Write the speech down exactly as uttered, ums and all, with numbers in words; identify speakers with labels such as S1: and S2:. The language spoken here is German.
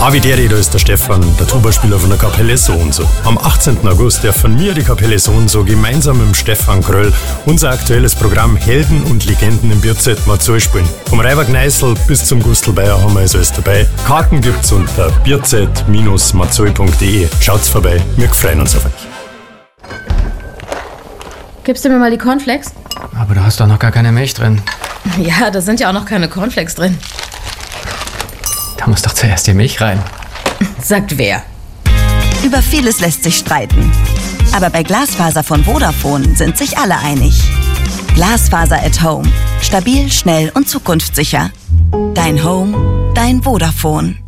S1: Havideri, da ist der Stefan, der Tuba-Spieler von der Kapelle So und So. Am achtzehnten August darf von mir die Kapelle So und So gemeinsam mit dem Stefan Kröll unser aktuelles Programm Helden und Legenden im Bierzelt Marzell spielen. Vom Reiber Gneißl bis zum Gustl Bayer haben wir also alles dabei. Karten gibt's unter bierzelt Bindestrich marzell punkt de. Schaut's vorbei, wir freuen uns auf euch.
S2: Gibst du mir mal die Cornflakes?
S3: Aber da hast doch noch gar keine Milch drin.
S2: Ja, da sind ja auch noch keine Cornflakes drin.
S3: Da muss doch zuerst die Milch rein.
S2: Sagt wer?
S4: Über vieles lässt sich streiten. Aber bei Glasfaser von Vodafone sind sich alle einig. Glasfaser at Home. Stabil, schnell und zukunftssicher. Dein Home, dein Vodafone.